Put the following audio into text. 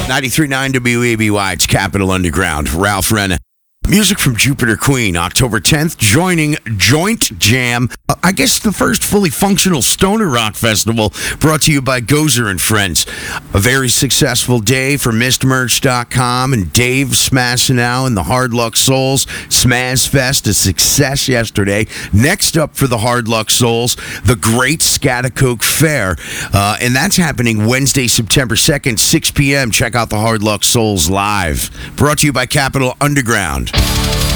93.9 WABY, it's Capital Underground. Ralph Renna. Music from Jupiter Queen, October 10th, joining Joint Jam. I guess the first fully functional stoner rock festival brought to you by Gozer and Friends. A very successful day for MistMerch.com and Dave Smasinow and the Hard Luck Souls. Smaz Fest, a success yesterday. Next up for the Hard Luck Souls, the Great Scatacoke Fair. And that's happening Wednesday, September 2nd, 6 p.m. Check out the Hard Luck Souls live. Brought to you by Capital Underground.